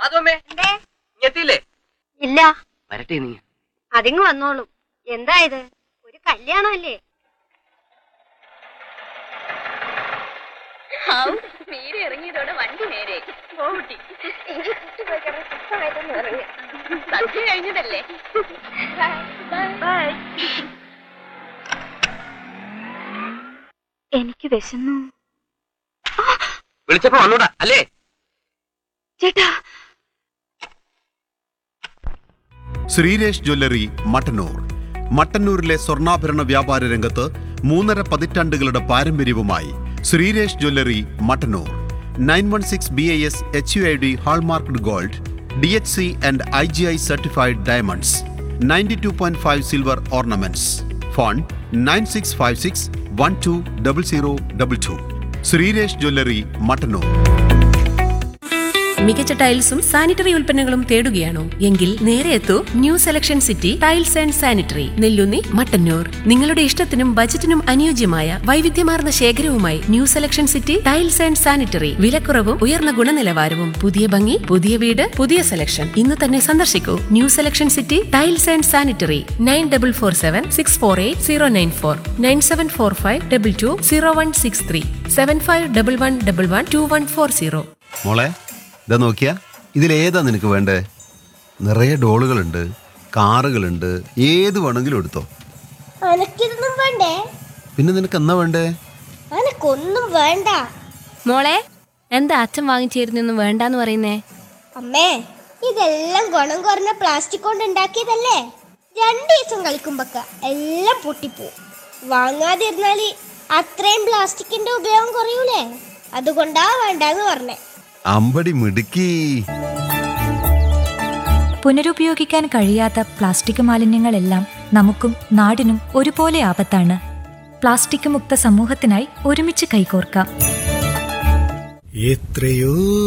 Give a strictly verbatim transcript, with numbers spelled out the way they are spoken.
അതോമേ എത്തിയില്ലേ? ഇല്ല. വരട്ടെ നീ. അതിങ്ങ് വന്നോളൂ. എന്താ ഇത്? ഒരു കല്യാണമല്ലേ? ഇറങ്ങിയതോടെ വണ്ടി നേരെ സദ്യ കഴിഞ്ഞതല്ലേ. എനിക്ക് വിശന്നു. വിളിച്ചപ്പോ വന്നൂടാ അല്ലേ ചേട്ടാ? ശ്രീരേഷ് ജ്വല്ലറി, മട്ടന്നൂർ. മട്ടന്നൂരിലെ സ്വർണ്ണാഭരണ വ്യാപാര രംഗത്ത് മൂന്നര പതിറ്റാണ്ടുകളുടെ പാരമ്പര്യവുമായി Sreeresh jewellery, Mattannur. Nine one six B I S H U I D hallmarked gold, D H C and I G I certified diamonds, ninety two point five silver ornaments. Phone nine six five six one two double zero double two. Sreeresh jewellery, Mattannur. മികച്ച ടൈൽസും sanitary ഉൽപ്പന്നങ്ങളും തേടുകയാണോ? എങ്കിൽ നേരെ എത്തൂ new selection city tiles and sanitary, Nelloonni, Mattannur. നിങ്ങളുടെ ഇഷ്ടത്തിനും ബജറ്റിനും അനുയോജ്യമായ വൈവിധ്യമാർന്ന ശേഖരവുമായി new selection city tiles and sanitary. വിലക്കുറവും ഉയർന്ന ഗുണനിലവാരവും. പുതിയ ഭംഗി, പുതിയ വീട്, പുതിയ സെലക്ഷൻ. ഇന്ന് തന്നെ സന്ദർശിക്കൂ new selection city tiles and sanitary. Nine double four seven six four eight zero nine four, nine seven four five double two zero one six three, seven five double one double one two one four zero. മോളെ, ഇതാ നോക്കിയാ, ഇതിലേതാ നിനക്ക് വേണ്ടേ? നിറയെ ഡോളുകളുണ്ട്, കാറുകളുണ്ട്, ഏത് വേണമെങ്കിലും എടുത്തോ. അനക്കിതൊന്നും വേണ്ടേ? പിന്നെ നിനക്ക് എന്നാ വേണ്ടേ? അനക്കൊന്നും വേണ്ട. മോളെ, എന്താ അച്ഛൻ വാങ്ങിച്ചേരുന്നൊന്നും വേണ്ടാന്ന് പറയുന്നേ? അമ്മേ, ഇതെല്ലാം ഗുണം കുറഞ്ഞ പ്ലാസ്റ്റിക് കൊണ്ട് ഉണ്ടാക്കിയതല്ലേ. രണ്ടു ദിവസം കളിക്കുമ്പൊക്കെ എല്ലാം പൊട്ടിപ്പോ. വാങ്ങാതിരുന്നാല് അത്രയും പ്ലാസ്റ്റിക്കിന്റെ ഉപയോഗം കുറയൂലേ. അതുകൊണ്ടാ വേണ്ടെന്ന് പറഞ്ഞേ. അമ്പടി മിടുക്കി. പുനരുപയോഗിക്കാൻ കഴിയാത്ത പ്ലാസ്റ്റിക് മാലിന്യങ്ങളെല്ലാം നമുക്കും നാടിനും ഒരുപോലെ ആപത്താണ്. പ്ലാസ്റ്റിക് മുക്ത സമൂഹത്തിനായി ഒരുമിച്ച് കൈകോർക്കാം. എത്രയോ